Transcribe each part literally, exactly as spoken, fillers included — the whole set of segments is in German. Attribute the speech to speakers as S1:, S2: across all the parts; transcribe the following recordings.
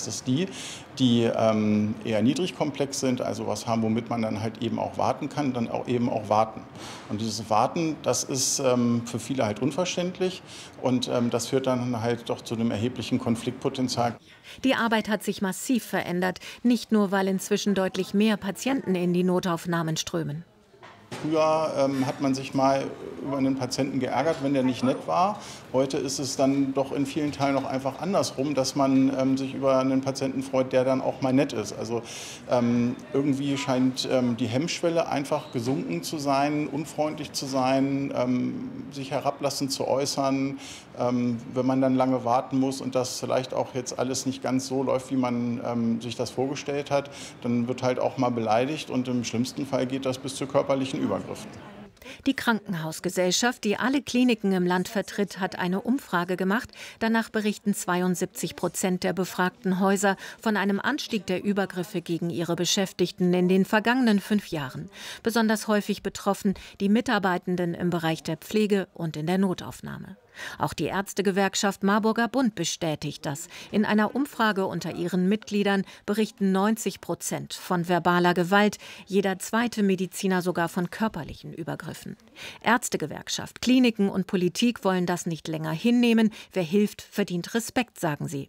S1: dass es die, die ähm, eher niedrigkomplex sind, also was haben, womit man dann halt eben auch warten kann, dann auch eben auch warten. Und dieses Warten, das ist ähm, für viele halt unverständlich und ähm, das führt dann halt doch zu einem erheblichen Konfliktpotenzial.
S2: Die Arbeit hat sich massiv verändert, nicht nur, weil inzwischen deutlich mehr Patienten in die Notaufnahmen strömen.
S1: Früher ähm, hat man sich mal über einen Patienten geärgert, wenn der nicht nett war. Heute ist es dann doch in vielen Teilen noch einfach andersrum, dass man ähm, sich über einen Patienten freut, der dann auch mal nett ist. Also ähm, irgendwie scheint ähm, die Hemmschwelle einfach gesunken zu sein, unfreundlich zu sein, ähm, sich herablassend zu äußern. Ähm, wenn man dann lange warten muss und das vielleicht auch jetzt alles nicht ganz so läuft, wie man ähm, sich das vorgestellt hat, dann wird halt auch mal beleidigt und im schlimmsten Fall geht das bis zu körperlichen Übergriffen.
S2: Die Krankenhausgesellschaft, die alle Kliniken im Land vertritt, hat eine Umfrage gemacht. Danach berichten zweiundsiebzig Prozent der befragten Häuser von einem Anstieg der Übergriffe gegen ihre Beschäftigten in den vergangenen fünf Jahren. Besonders häufig betroffen die Mitarbeitenden im Bereich der Pflege und in der Notaufnahme. Auch die Ärztegewerkschaft Marburger Bund bestätigt das. In einer Umfrage unter ihren Mitgliedern berichten neunzig Prozent von verbaler Gewalt, jeder zweite Mediziner sogar von körperlichen Übergriffen. Ärztegewerkschaft, Kliniken und Politik wollen das nicht länger hinnehmen. Wer hilft, verdient Respekt, sagen sie.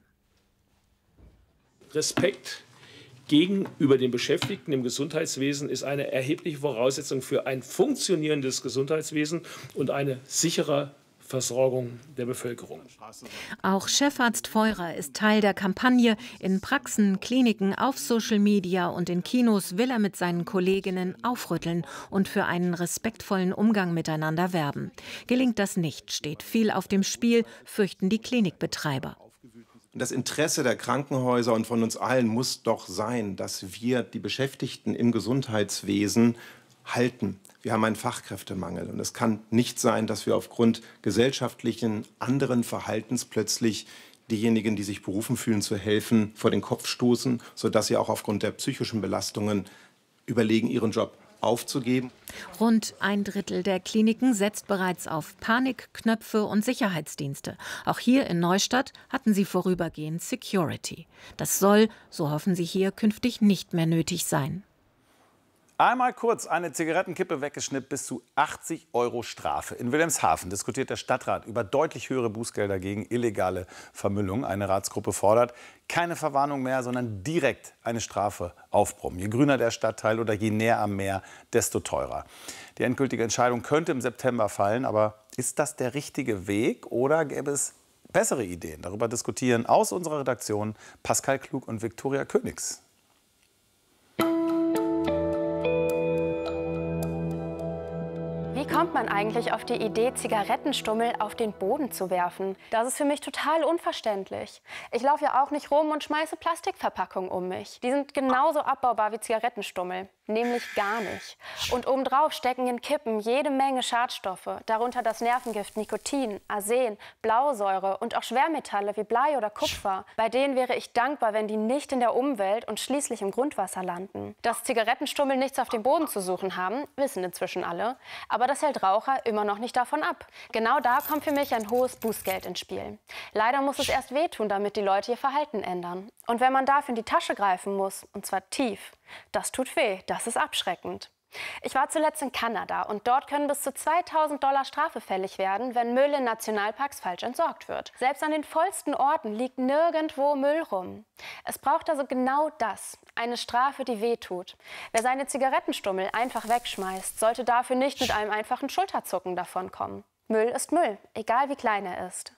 S3: Respekt gegenüber den Beschäftigten im Gesundheitswesen ist eine erhebliche Voraussetzung für ein funktionierendes Gesundheitswesen und eine sichere Versorgung der Bevölkerung.
S2: Auch Chefarzt Feurer ist Teil der Kampagne. In Praxen, Kliniken, auf Social Media und in Kinos will er mit seinen Kolleginnen aufrütteln und für einen respektvollen Umgang miteinander werben. Gelingt das nicht, steht viel auf dem Spiel, fürchten die Klinikbetreiber.
S4: Das Interesse der Krankenhäuser und von uns allen muss doch sein, dass wir die Beschäftigten im Gesundheitswesen halten. Wir haben einen Fachkräftemangel und es kann nicht sein, dass wir aufgrund gesellschaftlichen anderen Verhaltens plötzlich diejenigen, die sich berufen fühlen zu helfen, vor den Kopf stoßen, sodass sie auch aufgrund der psychischen Belastungen überlegen, ihren Job aufzugeben.
S2: Rund ein Drittel der Kliniken setzt bereits auf Panikknöpfe und Sicherheitsdienste. Auch hier in Neustadt hatten sie vorübergehend Security. Das soll, so hoffen sie hier, künftig nicht mehr nötig sein.
S5: Einmal kurz eine Zigarettenkippe weggeschnippt, bis zu achtzig Euro Strafe. In Wilhelmshaven diskutiert der Stadtrat über deutlich höhere Bußgelder gegen illegale Vermüllung. Eine Ratsgruppe fordert keine Verwarnung mehr, sondern direkt eine Strafe aufbrummen. Je grüner der Stadtteil oder je näher am Meer, desto teurer. Die endgültige Entscheidung könnte im September fallen. Aber ist das der richtige Weg oder gäbe es bessere Ideen? Darüber diskutieren aus unserer Redaktion Pascal Klug und Viktoria Königs.
S6: Wie kommt man eigentlich auf die Idee, Zigarettenstummel auf den Boden zu werfen? Das ist für mich total unverständlich. Ich laufe ja auch nicht rum und schmeiße Plastikverpackungen um mich. Die sind genauso abbaubar wie Zigarettenstummel. Nämlich gar nicht. Und obendrauf stecken in Kippen jede Menge Schadstoffe, darunter das Nervengift Nikotin, Arsen, Blausäure und auch Schwermetalle wie Blei oder Kupfer. Bei denen wäre ich dankbar, wenn die nicht in der Umwelt und schließlich im Grundwasser landen. Dass Zigarettenstummel nichts auf dem Boden zu suchen haben, wissen inzwischen alle. Aber das hält Raucher immer noch nicht davon ab. Genau da kommt für mich ein hohes Bußgeld ins Spiel. Leider muss es erst wehtun, damit die Leute ihr Verhalten ändern. Und wenn man dafür in die Tasche greifen muss, und zwar tief, das tut weh, das ist abschreckend. Ich war zuletzt in Kanada und dort können bis zu zweitausend Dollar Strafe fällig werden, wenn Müll in Nationalparks falsch entsorgt wird. Selbst an den vollsten Orten liegt nirgendwo Müll rum. Es braucht also genau das, eine Strafe, die wehtut. Wer seine Zigarettenstummel einfach wegschmeißt, sollte dafür nicht mit einem einfachen Schulterzucken davonkommen. Müll ist Müll, egal wie klein er ist.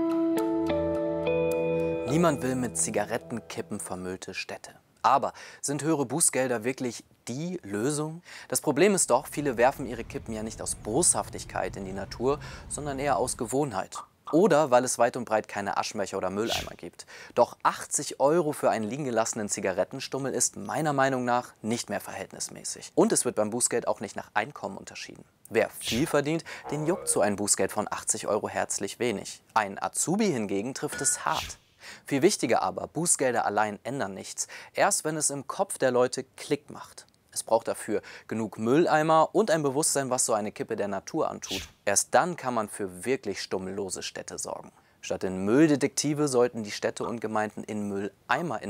S7: Niemand will mit Zigarettenkippen vermüllte Städte. Aber sind höhere Bußgelder wirklich die Lösung? Das Problem ist doch, viele werfen ihre Kippen ja nicht aus Boshaftigkeit in die Natur, sondern eher aus Gewohnheit. Oder weil es weit und breit keine Aschenbecher oder Mülleimer gibt. Doch achtzig Euro für einen liegen gelassenen Zigarettenstummel ist meiner Meinung nach nicht mehr verhältnismäßig. Und es wird beim Bußgeld auch nicht nach Einkommen unterschieden. Wer viel verdient, den juckt so ein Bußgeld von achtzig Euro herzlich wenig. Ein Azubi hingegen trifft es hart. Viel wichtiger aber, Bußgelder allein ändern nichts. Erst wenn es im Kopf der Leute Klick macht. Es braucht dafür genug Mülleimer und ein Bewusstsein, was so eine Kippe der Natur antut. Erst dann kann man für wirklich stummellose Städte sorgen. Statt in Mülldetektive sollten die Städte und Gemeinden in Mülleimer investieren.